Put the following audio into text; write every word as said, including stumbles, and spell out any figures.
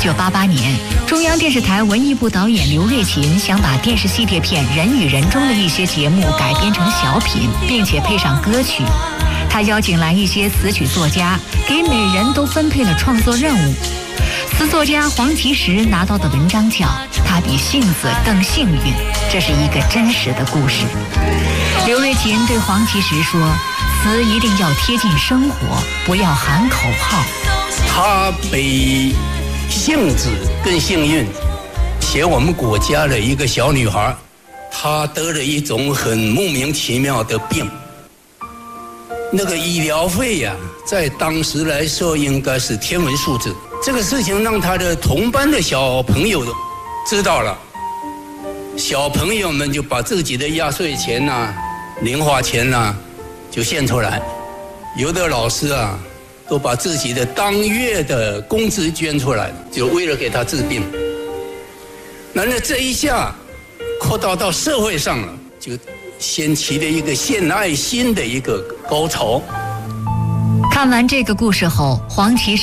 九八八年，中央电视台文艺部导演刘瑞琴想把电视系列片《人与人》中的一些节目改编成小品，并且配上歌曲。他邀请来一些词曲作家，给每人都分配了创作任务。词作家黄其实拿到的文章叫《他比杏子更幸运》，这是一个真实的故事。刘瑞琴对黄其实说，词一定要贴近生活，不要喊口号。 他比杏子更幸运，写我们国家的一个小女孩，她得了一种很莫名其妙的病，那个医疗费呀、啊，在当时来说应该是天文数字。这个事情让她的同班的小朋友知道了，小朋友们就把自己的压岁钱呐、啊、零花钱呐、啊、就献出来，有的老师啊都把自己的当月的工资捐出来，就为了给他治病。那那这一下扩大到社会上了，就掀起了一个献爱心的一个高潮。 看完这个故事后，黄其实